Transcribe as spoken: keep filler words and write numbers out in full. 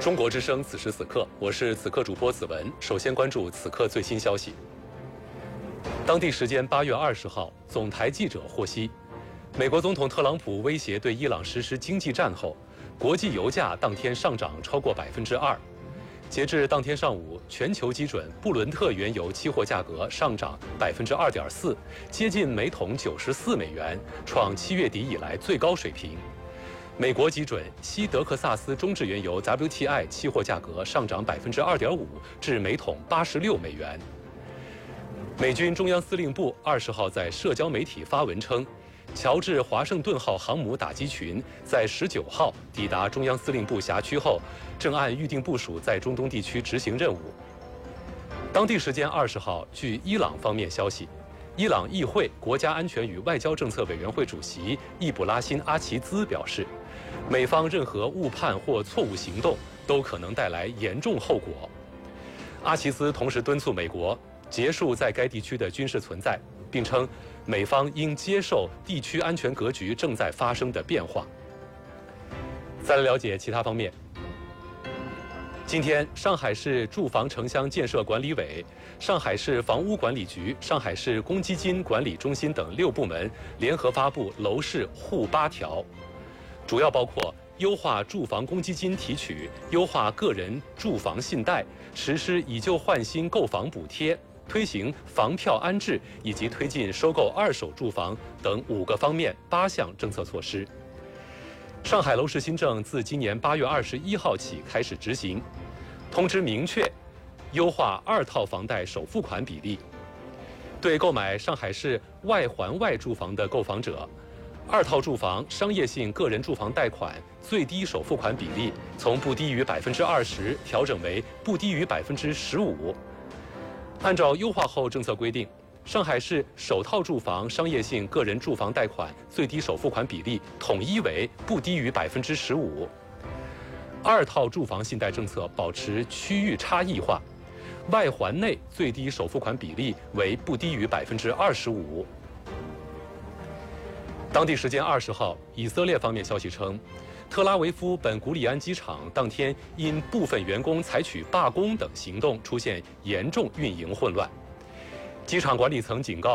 中国之声，此时此刻，我是此刻主播子文。首先关注此刻最新消息。当地时间八月二十号，总台记者获悉，美国总统特朗普威胁对伊朗实施经济战后，国际油价当天上涨超过百分之二。截至当天上午，全球基准布伦特原油期货价格上涨百分之二点四，接近每桶九十四美元，创七月底以来最高水平。美国基准西德克萨斯中质原油 W T I 期货价格上涨百分之二点五，至每桶八十六美元。美军中央司令部二十号在社交媒体发文称，乔治华盛顿号航母打击群在十九号抵达中央司令部辖区后，正按预定部署在中东地区执行任务。当地时间二十号，据伊朗方面消息，伊朗议会国家安全与外交政策委员会主席易卜拉欣·阿齐兹表示，美方任何误判或错误行动都可能带来严重后果。阿齐兹同时敦促美国结束在该地区的军事存在，并称美方应接受地区安全格局正在发生的变化。再来了解其他方面。今天，上海市住房城乡建设管理委、上海市房屋管理局、上海市公积金管理中心等六部门联合发布楼市沪八条，主要包括优化住房公积金提取、优化个人住房信贷、实施以旧换新购房补贴、推行房票安置以及推进收购二手住房等五个方面八项政策措施。上海楼市新政自今年八月二十一号起开始执行，通知明确优化二套房贷首付款比例，对购买上海市外环外住房的购房者，二套住房商业性个人住房贷款最低首付款比例从不低于百分之二十调整为不低于百分之十五。按照优化后政策规定，上海市首套住房商业性个人住房贷款最低首付款比例统一为不低于百分之十五。二套住房信贷政策保持区域差异化，外环内最低首付款比例为不低于百分之二十五。当地时间二十号，以色列方面消息称，特拉维夫本古里安机场当天因部分员工采取罢工等行动，出现严重运营混乱。机场管理层警告